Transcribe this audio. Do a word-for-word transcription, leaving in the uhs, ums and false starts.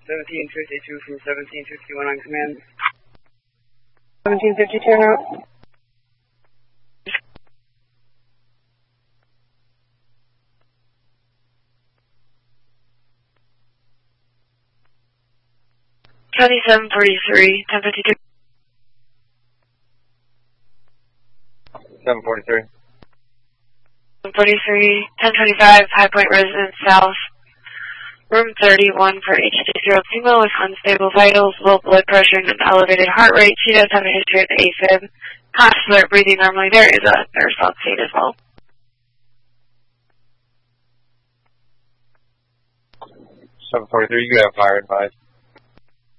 seventeen fifty-two from seventeen fifty-one on command. seventeen fifty-two now. County seven forty-three, ten fifty-two. seven forty-three. seven forty-three, ten twenty-five, High Point Residence South. Room thirty-one for H D zero female with unstable vitals, low blood pressure, and an elevated heart rate. She does have a history of AFib. Constant breathing normally. There is a nurse on scene as well. seven forty-three, you have fire advised.